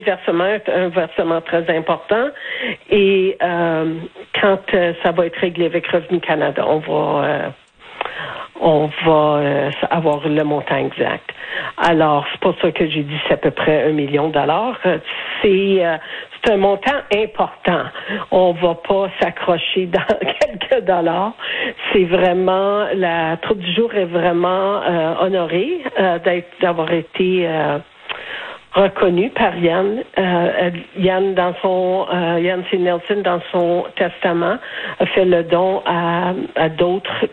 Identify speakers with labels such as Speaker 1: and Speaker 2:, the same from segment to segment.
Speaker 1: versement est un versement très important. Et quand ça va être réglé avec Revenu Canada, on va avoir le montant exact. Alors, c'est pour ça que j'ai dit c'est à peu près $1 million. C'est un montant important. On va pas s'accrocher dans quelques dollars. C'est vraiment, la troupe du jour est vraiment honorée d'avoir été reconnu par Yann. Yann C. Nelson, dans son testament, a fait le don à d'autres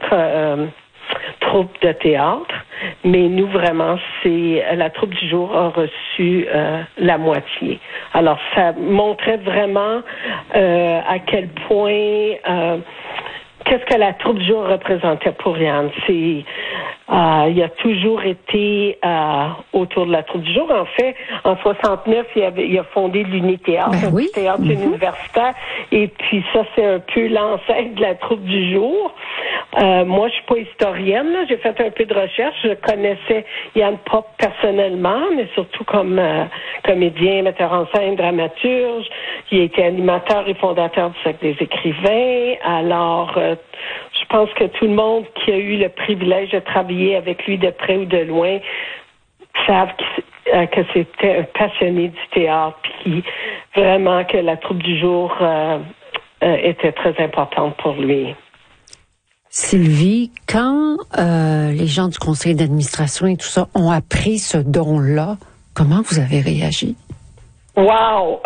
Speaker 1: troupes de théâtre. Mais nous, vraiment, la troupe du jour a reçu la moitié. Alors, ça montrait vraiment à quel point qu'est-ce que la troupe du jour représentait pour Yann. Il a toujours été autour de la troupe du jour. En fait, en 69, il a fondé l'Uni-Théâtre, un petit théâtre universitaire. Et puis ça, c'est un peu l'ancêtre de la troupe du jour. Moi, je suis pas historienne, là. J'ai fait un peu de recherche. Je connaissais Yann Popp personnellement, mais surtout comme comédien, metteur en scène, dramaturge. Il a été animateur et fondateur du Cercle des écrivains. Alors, je pense que tout le monde qui a eu le privilège de travailler avec lui de près ou de loin savent que c'était un passionné du théâtre, puis vraiment que la troupe du jour était très importante pour lui.
Speaker 2: Sylvie, quand les gens du conseil d'administration et tout ça ont appris ce don-là, comment vous avez réagi?
Speaker 1: Wow!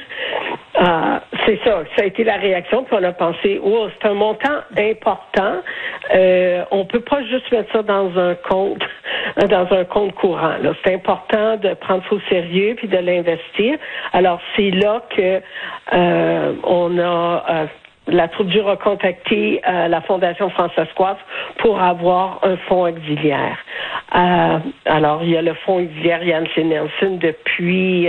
Speaker 1: C'est ça a été la réaction, puis on a pensé, oh, c'est un montant important. On peut pas juste mettre ça dans un compte courant. Là. C'est important de prendre ça au sérieux puis de l'investir. Alors c'est là que on a la troupe du jour a contacté la Fondation Françoise Coiffe pour avoir un fonds auxiliaire. Alors il y a le fonds auxiliaire Yann C. Nelson depuis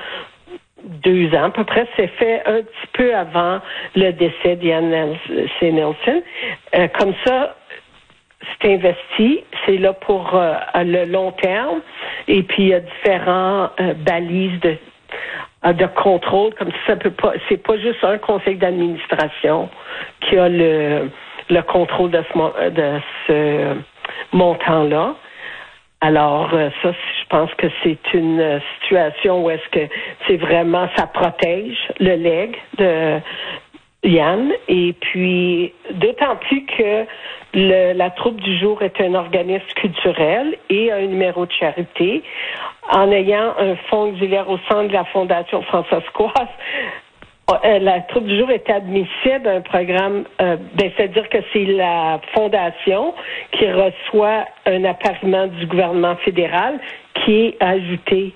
Speaker 1: 2 ans, à peu près. C'est fait un petit peu avant le décès d'Yann C. Nelson. Comme ça, c'est investi. C'est là pour le long terme. Et puis, il y a différents balises de contrôle. Comme ça peut pas, c'est pas juste un conseil d'administration qui a le contrôle de ce montant-là. Alors, ça, je pense que c'est une situation où est-ce que c'est vraiment, ça protège le legs de Yann. Et puis, d'autant plus que la troupe du jour est un organisme culturel et un numéro de charité. En ayant un fonds auxiliaire au centre de la Fondation Françoise Coiffe, la troupe du jour est admissible à un programme, c'est-à-dire que c'est la fondation qui reçoit un appariement du gouvernement fédéral qui est ajouté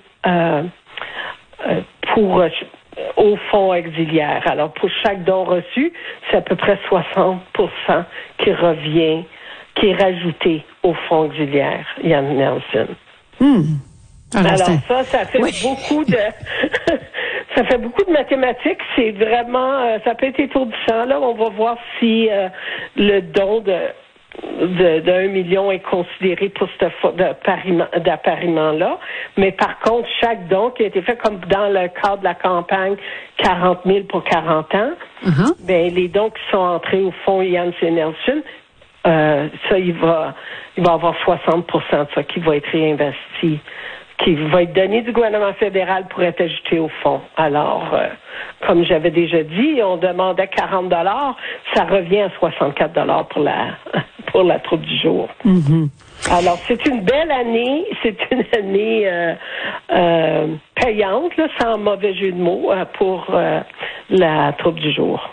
Speaker 1: au fonds auxiliaire. Alors, pour chaque don reçu, c'est à peu près 60% qui est rajouté au fonds auxiliaire, Yann Nelson. Alors ça fait beaucoup de ça fait beaucoup de mathématiques. C'est vraiment ça peut être étourdissant. Là, on va voir si le don de $1 million est considéré pour d'appariement-là. Mais par contre, chaque don qui a été fait, comme dans le cadre de la campagne 40 000 pour 40 ans, ben les dons qui sont entrés au fonds Yann C. Nelson, ça, il va avoir 60% de ça qui va être réinvesti, qui va être donné du gouvernement fédéral pour être ajouté au fonds. Alors, comme j'avais déjà dit, on demandait $40, ça revient à $64 pour la troupe du jour. Alors, c'est une belle année, c'est une année payante, là, sans mauvais jeu de mots, pour la troupe du jour.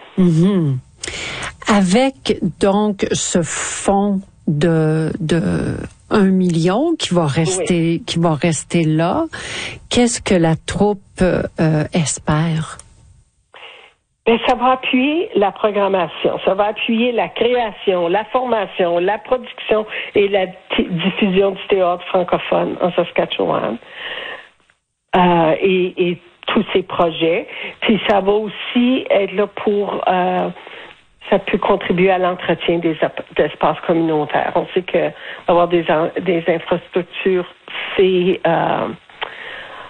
Speaker 2: Avec donc ce fonds de $1 million qui va rester là, qu'est-ce que la troupe espère?
Speaker 1: Ben, ça va appuyer la programmation, ça va appuyer la création, la formation, la production et la diffusion du théâtre francophone en Saskatchewan et tous ces projets. Puis ça va aussi être là pour ça peut contribuer à l'entretien d'espaces communautaires. On sait que avoir des infrastructures, c'est